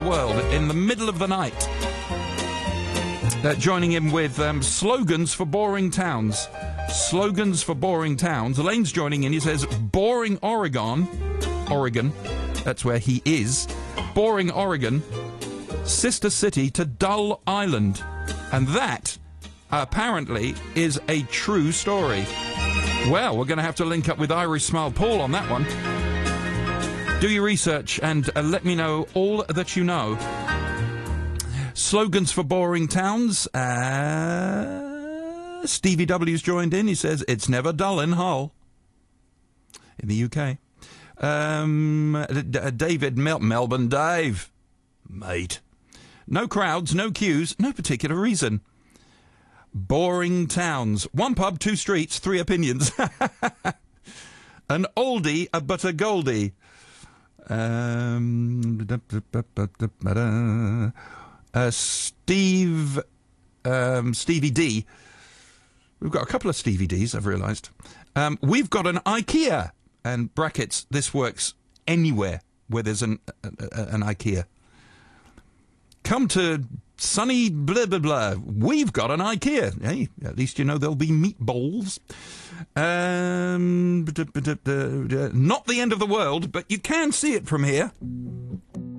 world in the middle of the night. Joining in with slogans for boring towns. Slogans for boring towns. Elaine's joining in. He says, boring Oregon. That's where he is. Boring Oregon. Sister city to Dull Island. And that, apparently, is a true story. Well, we're going to have to link up with Irish Smile Paul on that one. Do your research and let me know all that you know. Slogans for boring towns. Stevie W's joined in. He says, it's never dull in Hull. In the UK. David Melbourne Dave. Mate. No crowds, no queues, no particular reason. Boring towns. One pub, two streets, three opinions. An oldie, but a goldie. Stevie D. We've got a couple of Stevie Ds, I've realised. We've got an IKEA. And brackets, this works anywhere where there's an IKEA. Come to sunny blah, blah, blah. We've got an IKEA. Hey, at least you know there'll be meatballs. Not the end of the world, but you can see it from here.